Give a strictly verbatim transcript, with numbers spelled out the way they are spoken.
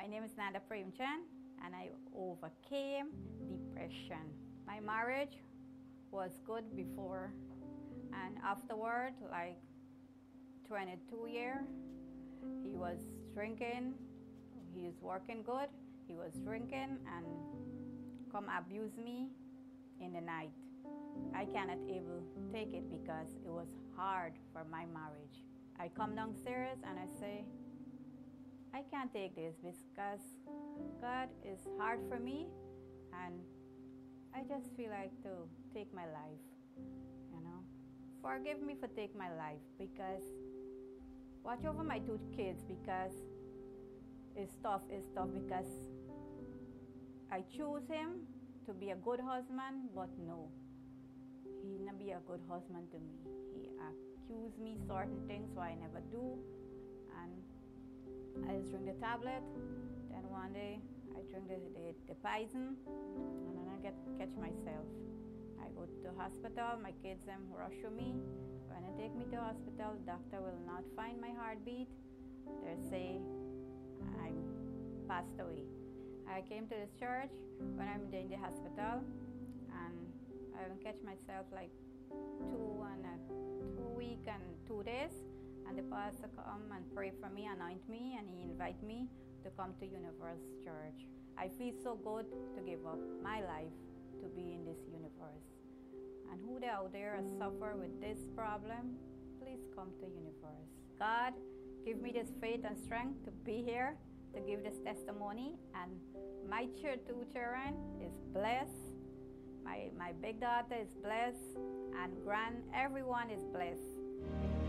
My name is Nada Premchand, and I overcame depression. My marriage was good before, and afterward, like twenty-two years, he was drinking, he was working good, he was drinking and come abuse me in the night. I cannot able take it because it was hard for my marriage. I come downstairs and I say, I can't take this because God is hard for me and I just feel like to take my life, you know. Forgive me for take my life because watch over my two kids because it's tough, it's tough because I choose him to be a good husband, but no, he not be a good husband to me. He accused me certain things so I never do, and I just drink the tablet. Then one day I drink the, the, the poison, and then I get catch myself. I go to the hospital. My kids them rush to me. When they take me to the hospital, doctor will not find my heartbeat. They say I'm passed away. I came to this church when I'm in the hospital, and I will catch myself like two and uh, two week and two days. And the pastor come and pray for me, anoint me, and he invite me to come to Universe Church. I feel so good to give up my life to be in this universe. And who they out there suffer with this problem, please come to Universe. God, give me this faith and strength to be here, to give this testimony. And my two children is blessed. My, my big daughter is blessed. And grand, everyone is blessed.